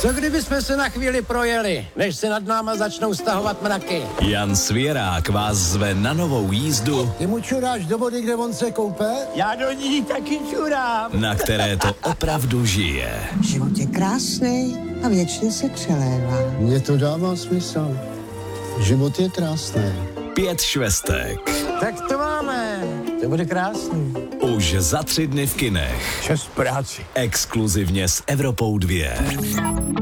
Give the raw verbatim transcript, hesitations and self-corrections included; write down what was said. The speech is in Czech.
Co kdyby jsme se na chvíli projeli, než se nad náma začnou stahovat mraky? Jan Svěrák vás zve na novou jízdu. Ty mu čuráš do vody, kde on se koupe? Já do ní taky čurám. Na které to opravdu žije. Život je krásný a věčně se přelévá. Mně to dává smysl. Život je krásný. Pět švestek. Tak to máme. To bude krásný. Už za tři dny v kinech. Čas práci. Exkluzivně s Evropou dvě.